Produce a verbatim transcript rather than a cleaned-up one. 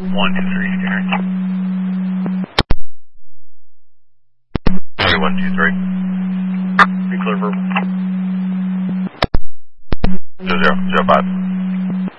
One, two, three, scanner. Three, one, two, three. Be clear verbal. Zero, zero, zero, five.